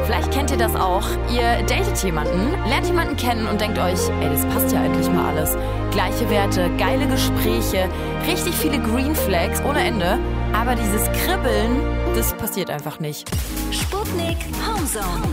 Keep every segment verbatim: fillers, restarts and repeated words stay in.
Vielleicht kennt ihr das auch. Ihr datet jemanden, lernt jemanden kennen und denkt euch, ey, das passt ja eigentlich mal alles. Gleiche Werte, geile Gespräche, richtig viele Green Flags ohne Ende. Aber dieses Kribbeln, das passiert einfach nicht. Sputnik Homezone.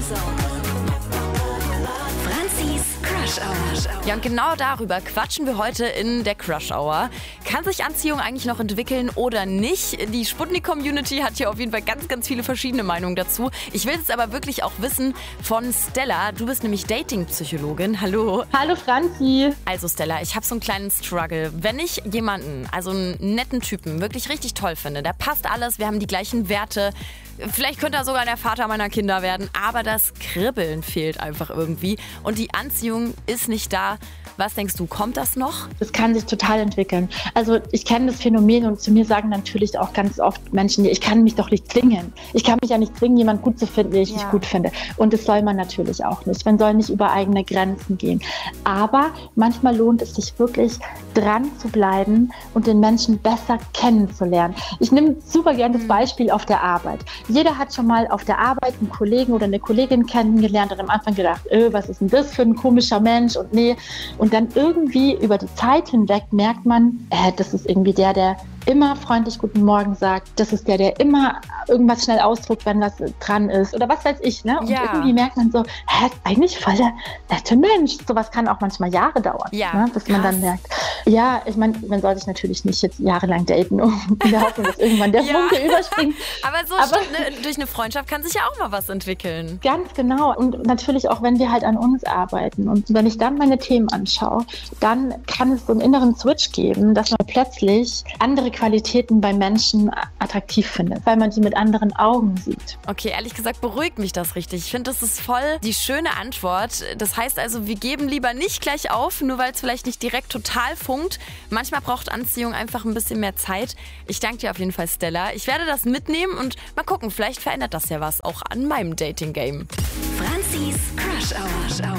Franzis Crush Hour. Ja, und genau darüber quatschen wir heute in der Crush Hour. Kann sich Anziehung eigentlich noch entwickeln oder nicht? Die Sputnik-Community hat hier auf jeden Fall ganz, ganz viele verschiedene Meinungen dazu. Ich will es aber wirklich auch wissen von Stella. Du bist nämlich Dating-Psychologin. Hallo. Hallo Franzi. Also Stella, ich habe so einen kleinen Struggle. Wenn ich jemanden, also einen netten Typen, wirklich richtig toll finde, da passt alles, wir haben die gleichen Werte, vielleicht könnte er sogar der Vater meiner Kinder werden, aber das Kribbeln fehlt einfach irgendwie und die Anziehung ist nicht da. Was denkst du, kommt das noch? Das kann sich total entwickeln. Also ich kenne das Phänomen und zu mir sagen natürlich auch ganz oft Menschen, ich kann mich doch nicht zwingen. Ich kann mich ja nicht zwingen, jemanden gut zu finden, den ich ja. nicht gut finde. Und das soll man natürlich auch nicht. Man soll nicht über eigene Grenzen gehen. Aber manchmal lohnt es sich wirklich, dran zu bleiben und den Menschen besser kennenzulernen. Ich nehme super gerne das Beispiel auf der Arbeit. Jeder hat schon mal auf der Arbeit einen Kollegen oder eine Kollegin kennengelernt und am Anfang gedacht, öh, was ist denn das für ein komischer Mensch und nee. Und dann irgendwie über die Zeit hinweg merkt man, äh, das ist irgendwie der, der immer freundlich Guten Morgen sagt. Das ist der, der immer irgendwas schnell ausdruckt, wenn was dran ist. Oder was weiß ich, ne? Und ja. irgendwie merkt man so, hä, ist eigentlich voll der nette Mensch. Sowas kann auch manchmal Jahre dauern, ja, ne? Bis man dann merkt. Ja, ich meine, man soll sich natürlich nicht jetzt jahrelang daten, um in der Hoffnung, dass irgendwann der ja. Funke überspringt. Aber so Aber stimmt, ne? Durch eine Freundschaft kann sich ja auch mal was entwickeln. Ganz genau. Und natürlich auch, wenn wir halt an uns arbeiten. Und wenn ich dann meine Themen anschaue, dann kann es so einen inneren Switch geben, dass man plötzlich andere Qualitäten bei Menschen attraktiv findet, weil man die mit anderen Augen sieht. Okay, ehrlich gesagt beruhigt mich das richtig. Ich finde, das ist voll die schöne Antwort. Das heißt also, wir geben lieber nicht gleich auf, nur weil es vielleicht nicht direkt total funkt. Manchmal braucht Anziehung einfach ein bisschen mehr Zeit. Ich danke dir auf jeden Fall, Stella. Ich werde das mitnehmen und mal gucken, vielleicht verändert das ja was auch an meinem Dating-Game. Franzis Crush Hour.